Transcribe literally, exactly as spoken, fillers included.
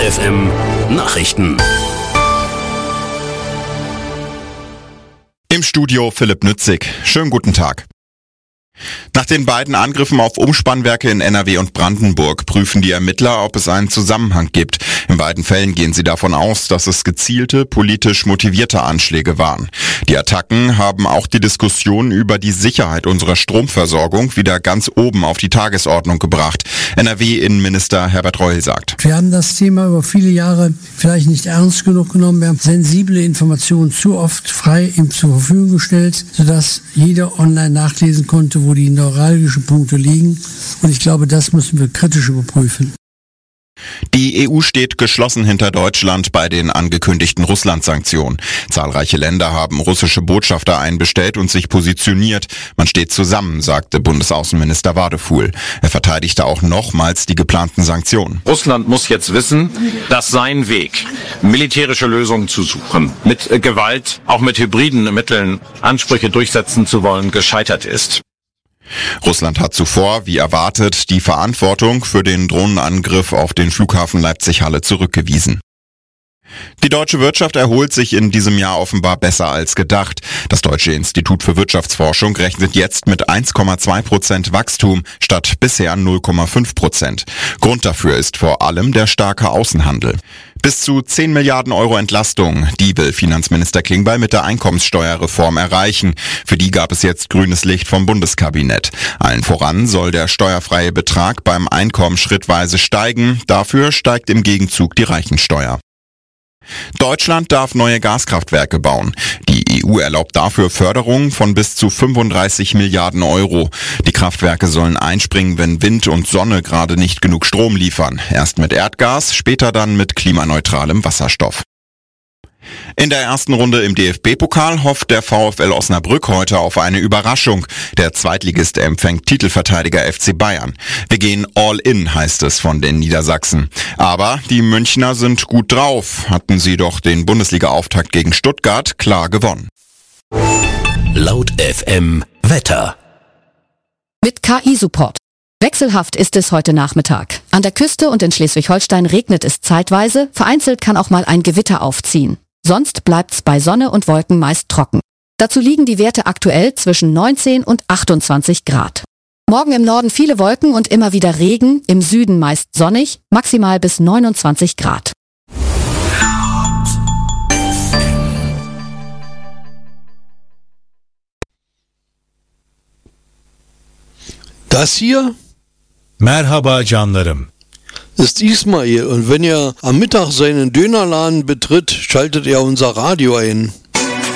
F M Nachrichten. Im Studio Philipp Nützig. Schönen guten Tag. Nach den beiden Angriffen auf Umspannwerke in N R W und Brandenburg prüfen die Ermittler, ob es einen Zusammenhang gibt. In beiden Fällen gehen sie davon aus, dass es gezielte, politisch motivierte Anschläge waren. Die Attacken haben auch die Diskussion über die Sicherheit unserer Stromversorgung wieder ganz oben auf die Tagesordnung gebracht. N R W-Innenminister Herbert Reul sagt: Wir haben das Thema über viele Jahre vielleicht nicht ernst genug genommen. Wir haben sensible Informationen zu oft frei ihm zur Verfügung gestellt, sodass jeder online nachlesen konnte, wo die neuralgischen Punkte liegen. Und ich glaube, das müssen wir kritisch überprüfen. Die E U steht geschlossen hinter Deutschland bei den angekündigten Russland-Sanktionen. Zahlreiche Länder haben russische Botschafter einbestellt und sich positioniert. Man steht zusammen, sagte Bundesaußenminister Wadefuhl. Er verteidigte auch nochmals die geplanten Sanktionen. Russland muss jetzt wissen, dass sein Weg, militärische Lösungen zu suchen, mit Gewalt, auch mit hybriden Mitteln Ansprüche durchsetzen zu wollen, gescheitert ist. Russland hat zuvor, wie erwartet, die Verantwortung für den Drohnenangriff auf den Flughafen Leipzig-Halle zurückgewiesen. Die deutsche Wirtschaft erholt sich in diesem Jahr offenbar besser als gedacht. Das Deutsche Institut für Wirtschaftsforschung rechnet jetzt mit eins Komma zwei Prozent Wachstum statt bisher null Komma fünf Prozent. Grund dafür ist vor allem der starke Außenhandel. Bis zu zehn Milliarden Euro Entlastung, die will Finanzminister Klingbeil mit der Einkommenssteuerreform erreichen. Für die gab es jetzt grünes Licht vom Bundeskabinett. Allen voran soll der steuerfreie Betrag beim Einkommen schrittweise steigen. Dafür steigt im Gegenzug die Reichensteuer. Deutschland darf neue Gaskraftwerke bauen. Die E U erlaubt dafür Förderungen von bis zu fünfunddreißig Milliarden Euro. Die Kraftwerke sollen einspringen, wenn Wind und Sonne gerade nicht genug Strom liefern. Erst mit Erdgas, später dann mit klimaneutralem Wasserstoff. In der ersten Runde im D F B-Pokal hofft der VfL Osnabrück heute auf eine Überraschung. Der Zweitligist empfängt Titelverteidiger F C Bayern. Wir gehen all in, heißt es von den Niedersachsen. Aber die Münchner sind gut drauf. Hatten sie doch den Bundesliga-Auftakt gegen Stuttgart klar gewonnen. Laut F M Wetter. Mit K I-Support. Wechselhaft ist es heute Nachmittag. An der Küste und in Schleswig-Holstein regnet es zeitweise, vereinzelt kann auch mal ein Gewitter aufziehen. Sonst bleibt's bei Sonne und Wolken meist trocken. Dazu liegen die Werte aktuell zwischen neunzehn und achtundzwanzig Grad. Morgen im Norden viele Wolken und immer wieder Regen, im Süden meist sonnig, maximal bis neunundzwanzig Grad. Das hier Merhaba canlarım. ist Ismail und wenn er am Mittag seinen Dönerladen betritt, schaltet er unser Radio ein.